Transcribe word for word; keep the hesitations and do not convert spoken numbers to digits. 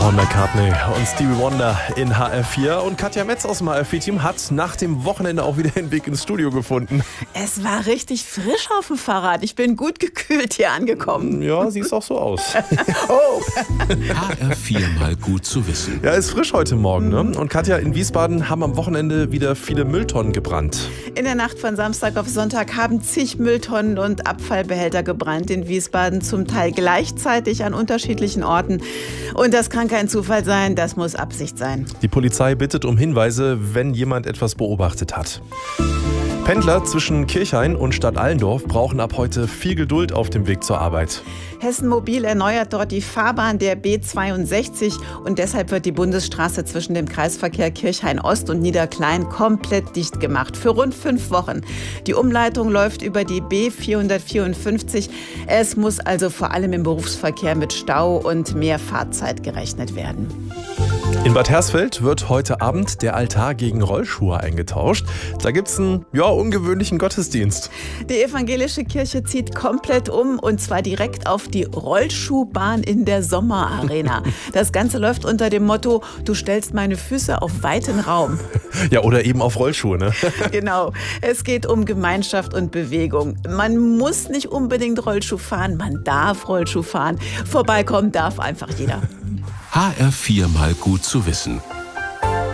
Paul McCartney und Stevie Wonder in H R vier. Und Katja Metz aus dem H R vier-Team hat nach dem Wochenende auch wieder den Weg ins Studio gefunden. Es war richtig frisch auf dem Fahrrad. Ich bin gut gekühlt hier angekommen. Ja, siehst auch so aus. Oh. H R vier mal gut zu wissen. Ja, ist frisch heute Morgen, ne? Und Katja, in Wiesbaden haben am Wochenende wieder viele Mülltonnen gebrannt. In der Nacht von Samstag auf Sonntag haben zig Mülltonnen und Abfallbehälter gebrannt in Wiesbaden, zum Teil gleichzeitig an unterschiedlichen Orten. Und das kann kein Zufall sein, das muss Absicht sein. Die Polizei bittet um Hinweise, wenn jemand etwas beobachtet hat. Pendler zwischen Kirchhain und Stadt Allendorf brauchen ab heute viel Geduld auf dem Weg zur Arbeit. Hessen Mobil erneuert dort die Fahrbahn der B zweiundsechzig und deshalb wird die Bundesstraße zwischen dem Kreisverkehr Kirchhain-Ost und Niederklein komplett dicht gemacht. Für rund fünf Wochen. Die Umleitung läuft über die B vierhundertvierundfünfzig. Es muss also vor allem im Berufsverkehr mit Stau und mehr Fahrzeit gerechnet werden. In Bad Hersfeld wird heute Abend der Altar gegen Rollschuhe eingetauscht. Da gibt es einen ja, ungewöhnlichen Gottesdienst. Die evangelische Kirche zieht komplett um und zwar direkt auf die Rollschuhbahn in der Sommerarena. Das Ganze läuft unter dem Motto: Du stellst meine Füße auf weiten Raum. Ja, oder eben auf Rollschuhe, ne? Genau. Es geht um Gemeinschaft und Bewegung. Man muss nicht unbedingt Rollschuh fahren, man darf Rollschuh fahren. Vorbeikommen darf einfach jeder. H R vier mal gut zu wissen.